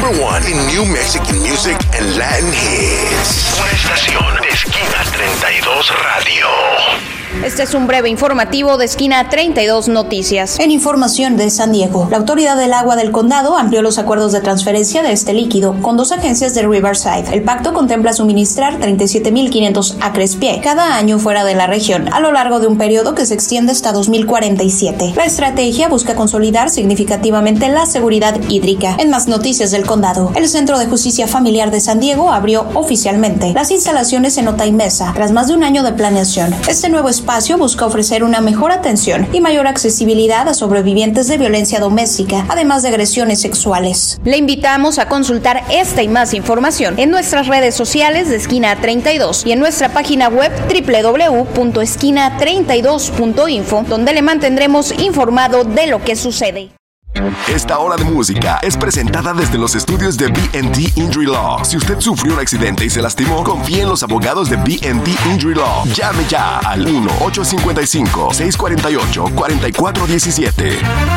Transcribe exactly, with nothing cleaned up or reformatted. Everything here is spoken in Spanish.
number one in New Mexican music and Latin hits. Una estación de Esquina treinta y dos Radio. Este es un breve informativo de Esquina treinta y dos Noticias. En información de San Diego, la Autoridad del Agua del Condado amplió los acuerdos de transferencia de este líquido con dos agencias de Riverside. El pacto contempla suministrar treinta y siete mil quinientos acres pie cada año fuera de la región, a lo largo de un periodo que se extiende hasta dos mil cuarenta y siete. La estrategia busca consolidar significativamente la seguridad hídrica. En más noticias del condado, el Centro de Justicia Familiar de San Diego abrió oficialmente las instalaciones en Otay Mesa tras más de un año de planeación. Este nuevo espacio busca ofrecer una mejor atención y mayor accesibilidad a sobrevivientes de violencia doméstica, además de agresiones sexuales. Le invitamos a consultar esta y más información en nuestras redes sociales de Esquina treinta y dos y en nuestra página web doble u doble u doble u punto esquina treinta y dos punto info, donde le mantendremos informado de lo que sucede. Esta hora de música es presentada desde los estudios de B and T Injury Law. Si usted sufrió un accidente y se lastimó, confíe en los abogados de B and T Injury Law. Llame ya al uno ocho cinco cinco, seis cuatro ocho, cuatro cuatro uno siete.